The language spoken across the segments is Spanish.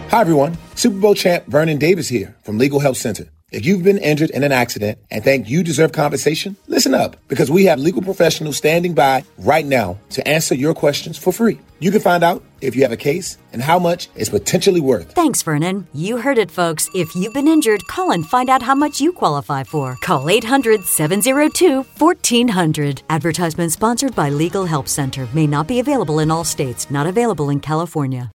Hi, everyone. Super Bowl champ Vernon Davis here from Legal Help Center. If you've been injured in an accident and think you deserve compensation, listen up, because we have legal professionals standing by right now to answer your questions for free. You can find out if you have a case and how much it's potentially worth. Thanks, Vernon. You heard it, folks. If you've been injured, call and find out how much you qualify for. Call 800-702-1400. Advertisement sponsored by Legal Help Center. May not be available in all states. Not available in California.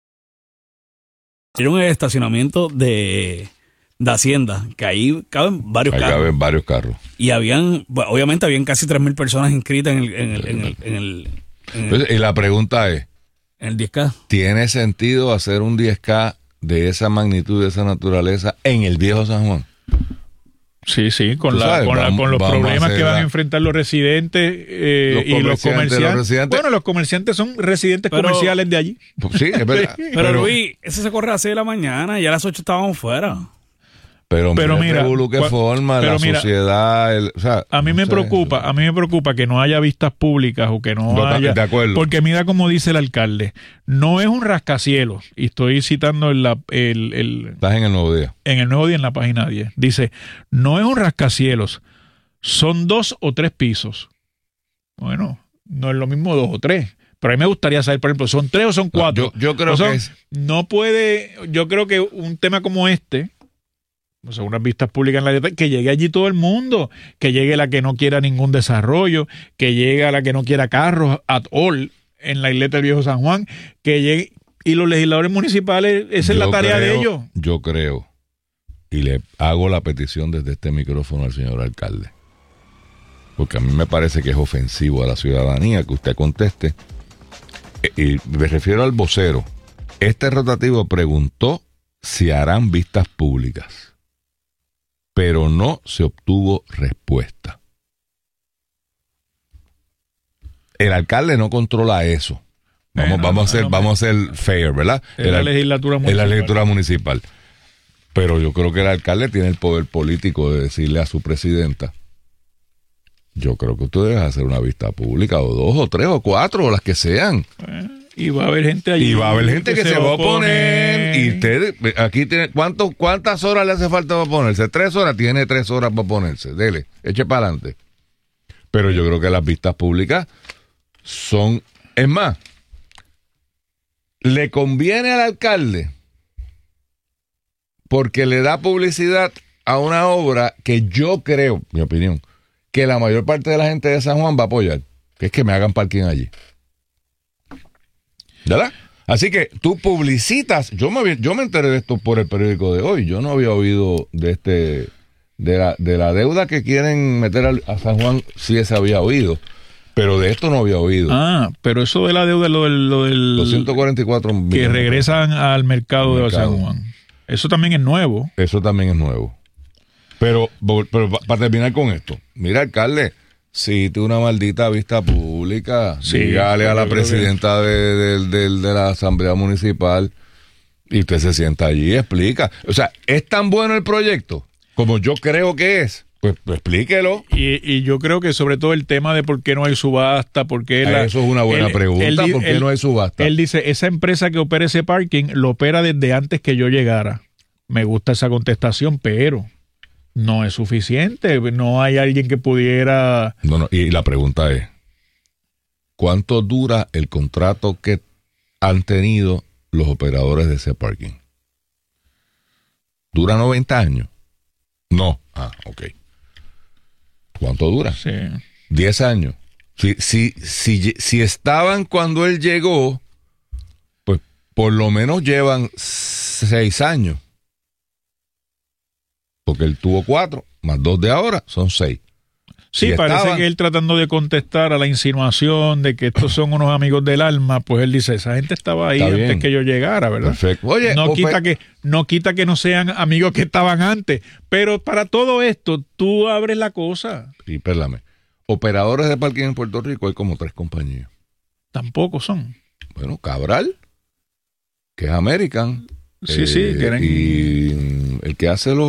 Era un estacionamiento de Hacienda, que ahí caben varios carros. Caben varios carros. Y obviamente habían casi 3,000 personas inscritas en el y la pregunta es, en el 10K. ¿Tiene sentido hacer un 10K de esa magnitud, de esa naturaleza en el viejo San Juan? Sí, con los problemas que van a enfrentar los residentes y los comerciantes. Bueno, los comerciantes son residentes comerciales de allí. Pues sí, es verdad. Pero Luis, ese se corre a las 6 de la mañana y a las 8 estábamos fuera. Pero mira que forma la sociedad. A mí me preocupa que no haya vistas públicas o que no haya. De acuerdo. Porque mira como dice el alcalde, no es un rascacielos. Y estoy citando Estás en el Nuevo Día. En el Nuevo Día, en la página 10. Dice, no es un rascacielos, son 2 o 3 pisos. Bueno, no es lo mismo 2 o 3. Pero a mí me gustaría saber, por ejemplo, ¿son 3 o son 4? Yo creo que yo creo que un tema como este, o sea, unas vistas públicas en la que llegue allí todo el mundo, que llegue la que no quiera ningún desarrollo, que llegue a la que no quiera carros at all en la isleta del Viejo San Juan, que llegue, y los legisladores municipales, esa es la tarea de ellos. Yo creo, y le hago la petición desde este micrófono al señor alcalde, porque a mí me parece que es ofensivo a la ciudadanía que usted conteste, y me refiero al vocero. Este rotativo preguntó si harán vistas públicas, pero no se obtuvo respuesta. El alcalde no controla eso. Vamos a ser fair, ¿verdad? Es la legislatura municipal. Pero yo creo que el alcalde tiene el poder político de decirle a su presidenta, yo creo que usted debe hacer una vista pública, o 2 o 3 o 4, o las que sean. Y va a haber gente allí. Y va a haber gente que se va a oponer. Y usted, aquí tiene, ¿cuántas horas le hace falta para ponerse? 3 horas, tiene 3 horas para ponerse. Dele, eche para adelante. Pero yo creo que las vistas públicas son, es más, le conviene al alcalde porque le da publicidad a una obra que yo creo, mi opinión, que la mayor parte de la gente de San Juan va a apoyar, que es que me hagan parking allí. ¿Verdad? Así que tú publicitas. Yo me enteré de esto por el periódico de hoy. Yo no había oído de la deuda que quieren meter a San Juan. Sí se había oído, pero de esto no había oído. Pero eso de la deuda, lo del 244 millones que regresan al mercado de San Juan. Eso también es nuevo. Pero para terminar con esto, mira, alcalde, si tú una maldita vista pública, dígale a la presidenta de la Asamblea Municipal y usted se sienta allí y explica. O sea, ¿es tan bueno el proyecto como yo creo que es? Pues explíquelo. Y yo creo que sobre todo el tema de por qué no hay subasta, porque eso es una buena pregunta, ¿por qué no hay subasta? Él dice, esa empresa que opera ese parking lo opera desde antes que yo llegara. Me gusta esa contestación, pero no es suficiente. No hay alguien que pudiera... No, y la pregunta es, ¿cuánto dura el contrato que han tenido los operadores de ese parking? ¿Dura 90 años? No. Ok. ¿Cuánto dura? Sí. 10 años. Si estaban cuando él llegó, pues por lo menos llevan 6 años. Porque él tuvo 4, más 2 de ahora, son 6. Sí, parece que él tratando de contestar a la insinuación de que estos son unos amigos del alma, pues él dice, esa gente estaba ahí antes que yo llegara, ¿verdad? Perfecto. Oye, no quita que no sean amigos que estaban antes, pero para todo esto, tú abres la cosa. Y perdóname, operadores de parking en Puerto Rico hay como 3 compañías. Tampoco son. Bueno, Cabral, que es American. Sí, y el que hace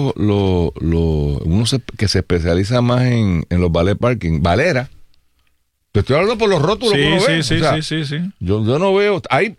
que se especializa más en los valet parking, Valera. Te estoy hablando por los rótulos que uno ve. Sí. Yo no veo. Hay